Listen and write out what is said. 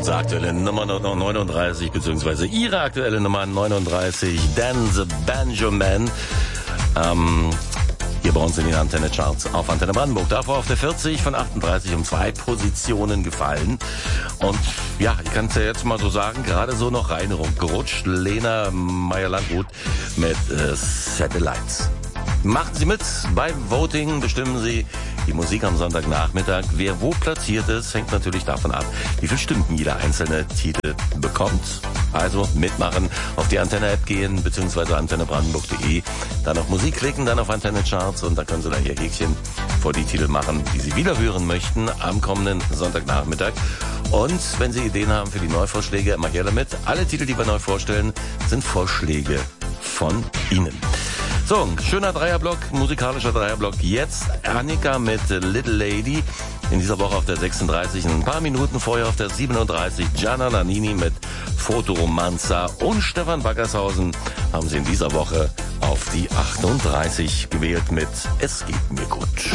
Unsere aktuelle Nummer 39, beziehungsweise Ihre aktuelle Nummer 39, Dan the Banjo Man. Hier bei uns in den Antenne-Charts auf Antenne Brandenburg. Davor auf der 40 von 38 um 2 Positionen gefallen. Und ja, ich kann es ja jetzt mal so sagen, gerade so noch rein gerutscht. Lena Meyer-Landrut mit Satellites. Machen Sie mit beim Voting, bestimmen Sie die Musik am Sonntagnachmittag. Wer wo platziert ist, hängt natürlich davon ab, wie viele Stunden jeder einzelne Titel bekommt. Also mitmachen, auf die Antenne-App gehen, beziehungsweise antennebrandenburg.de, dann auf Musik klicken, dann auf Antenne-Charts und dann können Sie da Ihr Häkchen vor die Titel machen, die Sie wieder hören möchten am kommenden Sonntagnachmittag. Und wenn Sie Ideen haben für die Neuvorschläge, immer her damit. Alle Titel, die wir neu vorstellen, sind Vorschläge von Ihnen. So, ein schöner Dreierblock, musikalischer Dreierblock. Jetzt Annika mit Little Lady. In dieser Woche auf der 36, ein paar Minuten vorher auf der 37 Gianna Nannini mit Fotoromanza und Stefan Wackershausen haben sie in dieser Woche auf die 38 gewählt mit Es geht mir gut.